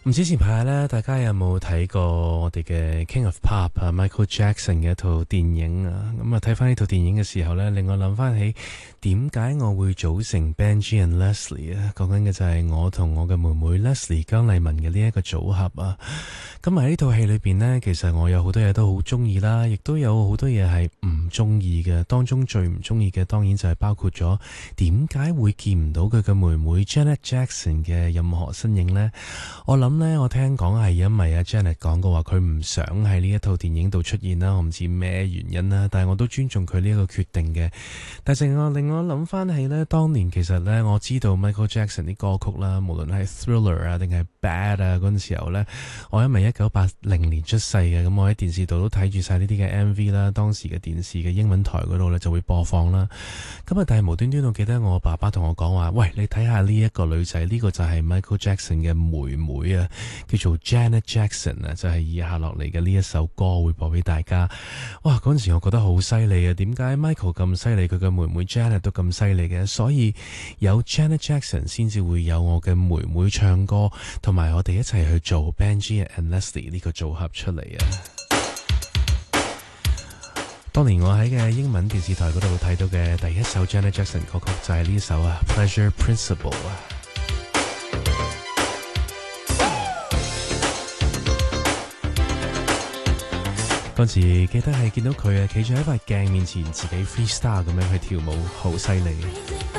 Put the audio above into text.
唔知前排咧，大家有冇睇過我哋嘅 King of Pop 啊 Michael Jackson 嘅一套電影啊？咁啊睇翻呢套電影嘅時候咧，令我諗翻起點解我會組成 Benji and Leslie 啊？講緊嘅就係我同我嘅妹妹 Leslie 姜麗文嘅呢一個組合啊。咁喺呢套戲裏邊呢，其實我有好多嘢都好中意啦，亦都有好多嘢係唔中意嘅。當中最唔中意嘅，當然就係包括咗點解會見唔到佢嘅妹妹 Janet Jackson 嘅任何身影呢？我諗呢，我聽講係因為阿 Janet 講過話，佢唔想喺呢一套電影度出現啦。我唔知咩原因啦，但係我都尊重佢呢一個決定嘅。但係令我諗翻起呢，當年其實呢，我知道 Michael Jackson 啲歌曲啦，無論係 Thriller 啊定係 Bad 啊嗰陣時候呢，我因為1980年出世嘅，咁我喺電視度都睇住晒呢啲嘅 MV 啦，當時嘅電視嘅英文台嗰度呢就會播放啦。咁啊，但係無端端我記得我爸爸同我講話，喂，你睇下呢一個女仔，呢個就係 Michael Jackson 嘅妹妹啊，叫做 Janet Jackson 啊，就係以下落嚟嘅呢一首歌會播俾大家。哇，嗰陣時我覺得好犀利啊，點解 Michael 咁犀利，佢嘅妹妹 Janet 都咁犀利嘅？所以有 Janet Jackson 先至會有我嘅妹妹唱歌，同埋我哋一齊去做 Benji and Leslie 呢個組合出嚟啊！當年我喺嘅英文電視台嗰度睇到嘅第一首 Janet Jackson 歌曲就係呢首啊 Pleasure Principle 啊！嗰時記得係見到佢啊，企住喺塊鏡面前自己 freestyle 咁樣去跳舞，好犀利。